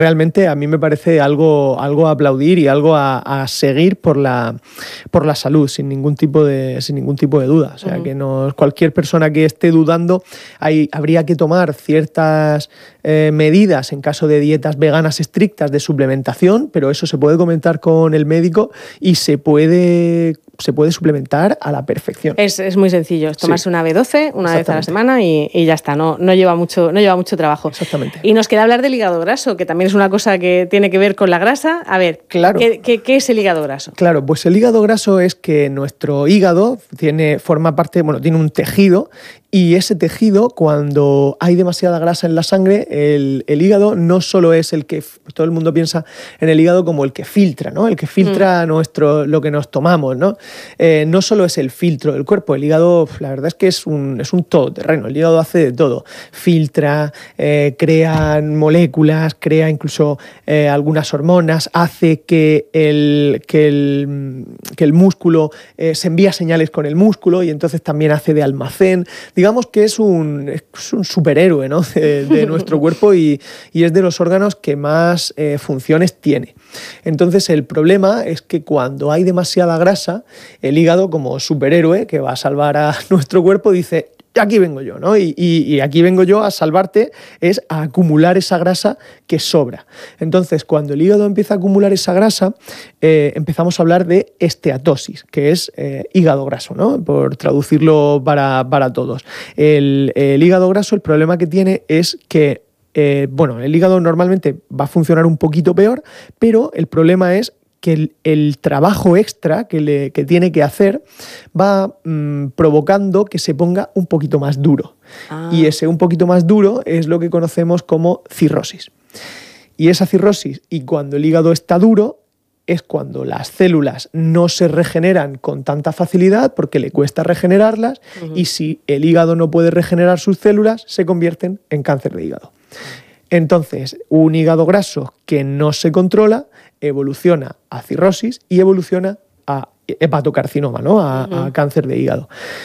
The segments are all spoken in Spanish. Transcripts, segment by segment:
Realmente a mí me parece algo a aplaudir y algo a seguir por la salud, sin ningún tipo de duda. O sea, que cualquier persona que esté dudando, habría que tomar ciertas medidas en caso de dietas veganas estrictas de suplementación, pero eso se puede comentar con el médico y se puede suplementar a la perfección. Es muy sencillo, es tomarse una B12 una vez a la semana y ya está, no lleva mucho trabajo. Exactamente. Y nos queda hablar del hígado graso, que también es una cosa que tiene que ver con la grasa. A ver, claro. ¿qué es el hígado graso? Claro, pues el hígado graso es que nuestro hígado tiene un tejido, y ese tejido, cuando hay demasiada grasa en la sangre, el hígado no solo es el que... Todo el mundo piensa en el hígado como el que filtra, ¿no? El que filtra lo que nos tomamos, ¿no? No solo es el filtro del cuerpo, el hígado, la verdad es que es un todoterreno. El hígado hace de todo. Filtra, crea moléculas, crea incluso algunas hormonas, hace que el músculo se envía señales con el músculo y entonces también hace de almacén. Digamos que es un superhéroe, ¿no? de nuestro cuerpo y es de los órganos que más funciones tiene. Entonces el problema es que cuando hay demasiada grasa, el hígado, como superhéroe que va a salvar a nuestro cuerpo, dice: aquí vengo yo, ¿no? Y aquí vengo yo a salvarte, es a acumular esa grasa que sobra. Entonces, cuando el hígado empieza a acumular esa grasa, empezamos a hablar de esteatosis, que es hígado graso, ¿no? Por traducirlo para todos. El hígado graso, el problema que tiene es que, el hígado normalmente va a funcionar un poquito peor, pero el problema es que el trabajo extra que tiene que hacer va provocando que se ponga un poquito más duro. Y ese un poquito más duro es lo que conocemos como cirrosis. Y esa cirrosis, y cuando el hígado está duro, es cuando las células no se regeneran con tanta facilidad porque le cuesta regenerarlas, y si el hígado no puede regenerar sus células, se convierten en cáncer de hígado. Entonces, un hígado graso que no se controla evoluciona a cirrosis y evoluciona a hepatocarcinoma, ¿no? A cáncer de hígado.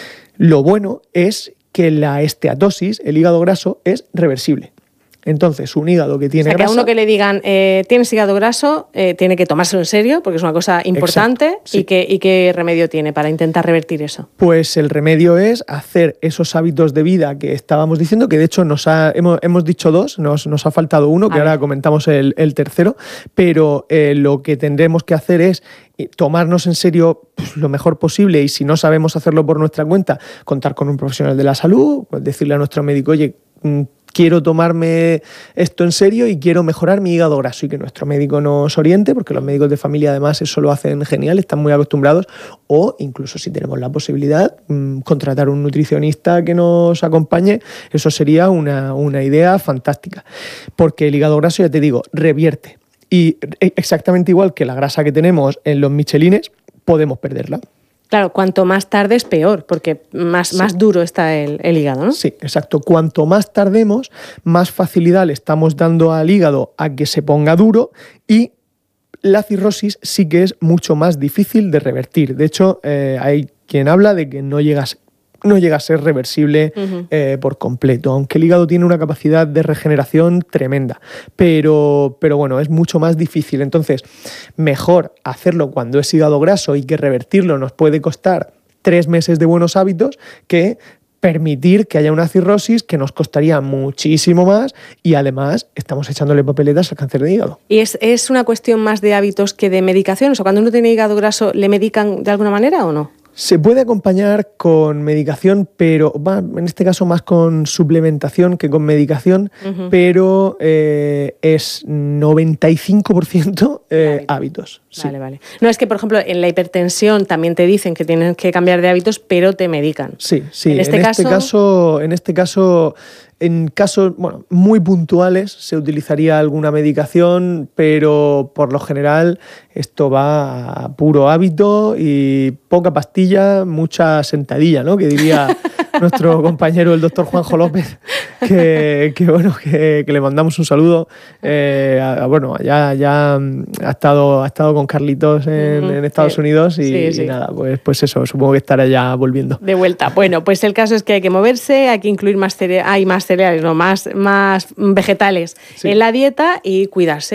Lo bueno es que la esteatosis, el hígado graso, es reversible. Entonces, un hígado que tiene grasa... que a uno que le digan, tienes hígado graso, tiene que tomárselo en serio, porque es una cosa importante. Exacto, sí. ¿Y qué remedio tiene para intentar revertir eso? Pues el remedio es hacer esos hábitos de vida que estábamos diciendo, que de hecho hemos dicho dos, nos ha faltado uno, que ahora comentamos el tercero, pero lo que tendremos que hacer es tomarnos en serio lo mejor posible, y si no sabemos hacerlo por nuestra cuenta, contar con un profesional de la salud, pues decirle a nuestro médico: oye, quiero tomarme esto en serio y quiero mejorar mi hígado graso, y que nuestro médico nos oriente, porque los médicos de familia además eso lo hacen genial, están muy acostumbrados, o incluso si tenemos la posibilidad, contratar un nutricionista que nos acompañe. Eso sería una idea fantástica, porque el hígado graso, ya te digo, revierte, y exactamente igual que la grasa que tenemos en los michelines, podemos perderla. Claro, cuanto más tarde es peor, porque más duro está el hígado, ¿no? Sí, exacto. Cuanto más tardemos, más facilidad le estamos dando al hígado a que se ponga duro, y la cirrosis sí que es mucho más difícil de revertir. De hecho, hay quien habla de que no llega a ser reversible por completo, aunque el hígado tiene una capacidad de regeneración tremenda, pero bueno, es mucho más difícil. Entonces, mejor hacerlo cuando es hígado graso, y que revertirlo nos puede costar 3 meses de buenos hábitos, que permitir que haya una cirrosis que nos costaría muchísimo más, y además estamos echándole papeletas al cáncer de hígado. ¿Y es una cuestión más de hábitos que de medicación? O sea, cuando uno tiene hígado graso, ¿le medican de alguna manera o no? Se puede acompañar con medicación, pero en este caso más con suplementación que con medicación, pero es 95% hábitos. Sí. Vale. No, es que, por ejemplo, en la hipertensión también te dicen que tienes que cambiar de hábitos, pero te medican. Sí. En este caso, en casos muy puntuales se utilizaría alguna medicación, pero por lo general esto va a puro hábito y poca pastilla, mucha sentadilla, ¿no? Que diría nuestro compañero, el doctor Juanjo López, que le mandamos un saludo. Bueno, ya ha estado con Carlitos en Estados Unidos y nada, pues eso, supongo que estará ya volviendo. De vuelta. Bueno, pues el caso es que hay que moverse, hay que incluir más cereales, más vegetales en la dieta y cuidarse.